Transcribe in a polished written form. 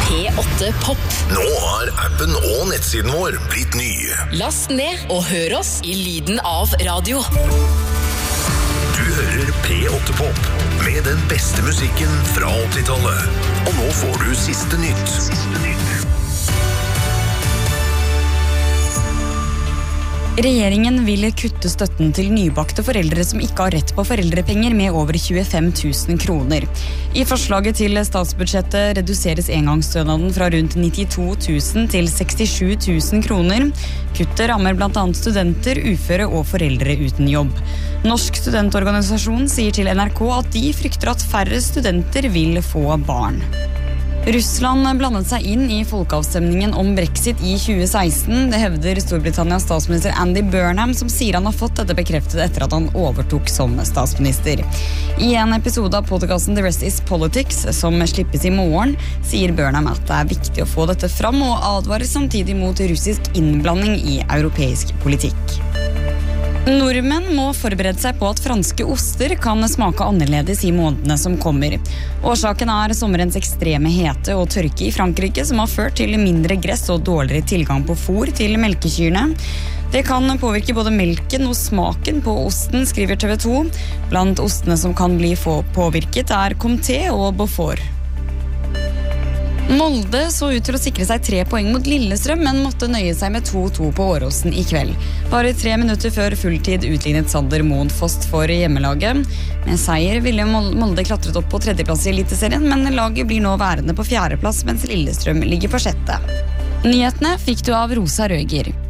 P8 Pop. Nå har appen og nettsiden vår blitt ny. Last ned og hør oss i lyden av radio. Du hører P8 Pop med den beste musikken fra 80-tallet. Og nå får du siste nytt. Regjeringen vil kutte støtten til nybakte foreldre som ikke har rett på foreldrepenger med over 25 000 kroner. I forslaget til statsbudsjettet reduseres engangsstønaden fra rundt 92 000 til 67 000 kroner. Kuttet rammer blant annet studenter, uføre og foreldre uten jobb. Norsk studentorganisasjon sier til NRK at de frykter at færre studenter vil få barn. Russland blandet seg inn i folkeavstemningen om Brexit i 2016. Det hevder Storbritannias statsminister Andy Burnham, som sier han har fått dette bekreftet etter at han overtok som statsminister. I en episode av podcasten The Rest is Politics, som slippes i morgen, sier Burnham at det er viktig å få dette fram, og advarer samtidig mot russisk innblanding i europeisk politikk. Nordmenn må forberede seg på at franske oster kan smake annerledes i månedene som kommer. Årsaken er sommerens ekstreme hete og tørke i Frankrike, som har ført til mindre gress og dårligere tilgang på fôr til melkekyrne. Det kan påvirke både melken og smaken på osten, skriver TV 2. Blant ostene som kan bli påvirket er Comté og Beaufort. Molde så ut til å sikre seg 3 poeng mot Lillestrøm, men måtte nøye seg med 2-2 på Åråsen i kveld. Bare 3 minutter før fulltid utlignet Sander Moen Fost for hjemmelaget. Med seier ville Molde klatret opp på 3. plass i Eliteserien, men laget blir nå værende på 4. plass, mens Lillestrøm ligger på 6. Nyhetene fikk du av Rosa Røger.